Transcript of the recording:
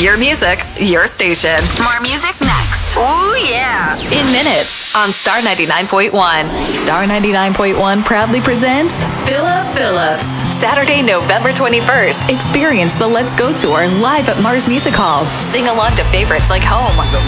Your music, your station. More music next. Ooh, yeah. In minutes on Star 99.1. Star 99.1 proudly presents Philip Phillips. Saturday, November 21st. Experience the Let's Go Tour live at Mars Music Hall. Sing along to favorites like Home,